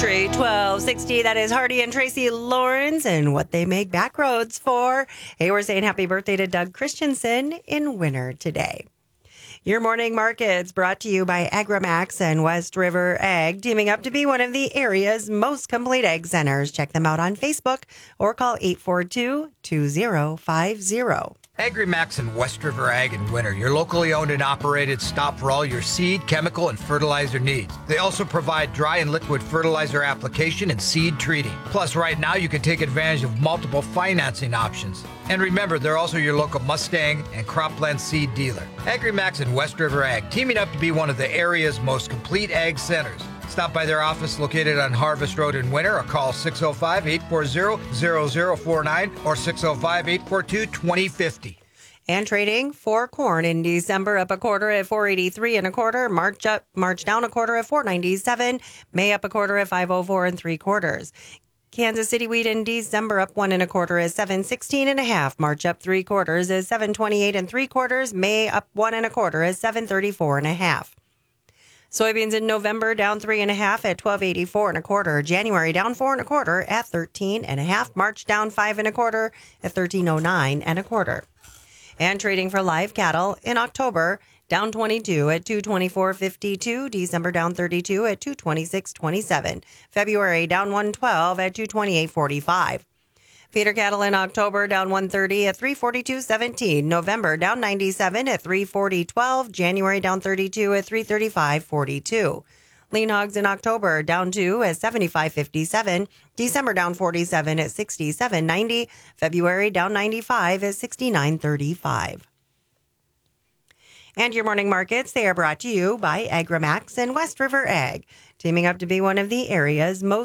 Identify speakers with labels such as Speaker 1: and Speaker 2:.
Speaker 1: Trade 1260. That is Hardy and Tracy Lawrence and what they make back roads for. Hey, we're saying happy birthday to Doug Christensen in winter today. Your morning markets brought to you by Agramax and West River Ag, teaming up to be one of the area's most complete ag centers. Check them out on Facebook or call 842-2050.
Speaker 2: Agramax and West River Ag in winter, your locally owned and operated stop for all your seed, chemical, and fertilizer needs. They also provide dry and liquid fertilizer application and seed treating. Plus, right now, you can take advantage of multiple financing options. And remember, they're also your local Mustang and Cropland seed dealer. Agramax and West River Ag, teaming up to be one of the area's most complete ag centers. Stop by their office located on Harvest Road in Winter or call 605-840-0049 or 605-842-2050.
Speaker 1: And trading for corn in December up a quarter at 483 and a quarter. March down a quarter at 497. May up a quarter at 504 and 3/4. Kansas City wheat in December up 1 and a quarter is 716 and a half. March up 3/4 is 728 and 3/4. May up 1 and a quarter is 734 and a half. Soybeans in November down 3 and a half at 1284 and a quarter. January down 4 and a quarter at 13 and a half. March down 5 and a quarter at 1309 and a quarter. And trading for live cattle in October down 22 at 224.52. December down 32 at 226.27. February down 112 at 228.45. Feeder cattle in October down 130 at 342.17. November down 97 at 340.12. January down 32 at 335.42. Lean hogs in October down 2 at 75.57. December down 47 at 67.90. February down 95 at 69.35. And your morning markets, they are brought to you by Agramax and West River Ag, teaming up to be one of the area's most